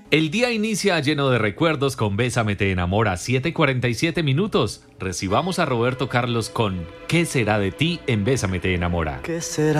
El día inicia lleno de recuerdos con Bésame te enamora, 7:47 minutos. Recibamos a Roberto Carlos con ¿Qué será de ti en Bésame te enamora? ¿Qué será